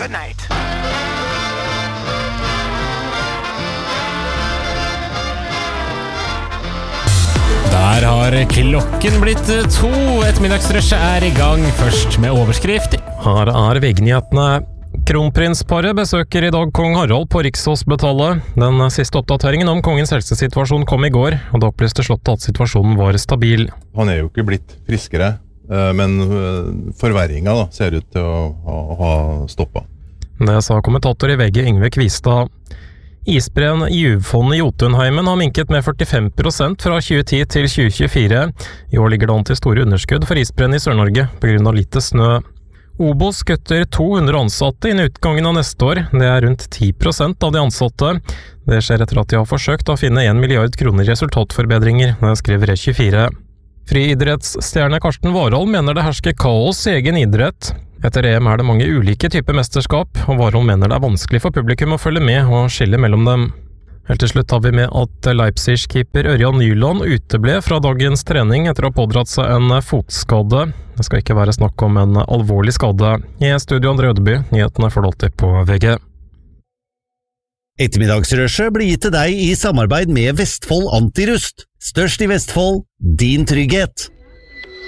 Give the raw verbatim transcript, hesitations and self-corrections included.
Good night. Der har klokken blitt to. Ettermiddagsrushet er i gang, først med overskrift. Her er V G-nyhetene. Kronprinsparet besøker i dag kong Harald på Rikshospitalet. Den siste oppdateringen om kongens helsesituasjon kom i går, og da opplyste slottet at situasjonen var stabil. Han er jo ikke blitt friskere, men forverringen da, ser ut til å ha stoppet. Det sa kommentator i V G Yngve Kvistad. Isbreen i Juvfondet i Jotunheimen har minket med førtifem prosent fra tjue ti til tjue tjuefire. I år ligger det an til store underskudd for isbreen i Sør-Norge på grunn av lite snø. Obos kutter to hundre ansatte innen utgangen av neste år. Det er rundt ti prosent av de ansatte. Det skjer etter at de har forsøkt å finne en milliard kroner i resultatforbedringer, det skriver E tjuefire. Friidrettsstjerne Karsten Warholm mener det hersker kaos i egen idrett. Etter E M er det mange ulike typer mesterskap, og Warholm mener det er vanskelig for publikum å følge med og skille mellom dem. Helt til slutt har vi med at Leipzig-keeper Ørjan Nyland uteble fra dagens trening etter å ha pådratt seg en fotskade. Det skal ikke være snakk om en alvorlig skade. I studio André Ødeby, nyhetene får du alltid på V G. Ettermiddagsrushet blir gitt til deg i samarbeid med Vestfold Antirust. Størst i Vestfold, din trygghet.